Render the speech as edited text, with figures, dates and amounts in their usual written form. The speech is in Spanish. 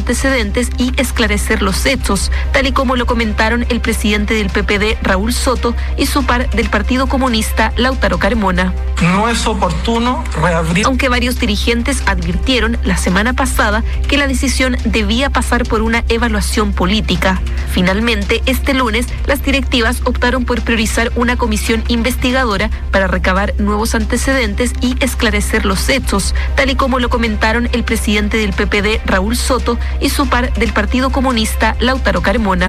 antecedentes y esclarecer los hechos, tal y como lo comentaron el presidente del PPD, Raúl Soto, y su par del Partido Comunista, Lautaro Carmona. No es oportuno reabrir. Aunque varios dirigentes advirtieron la semana pasada que la decisión debía pasar por una evaluación política. Finalmente, este lunes, las directivas optaron por priorizar una comisión investigadora para recabar nuevos antecedentes y esclarecer los hechos, tal y como lo comentaron el presidente del PPD, Raúl Soto, y su par del Partido Comunista, Lautaro Carmona.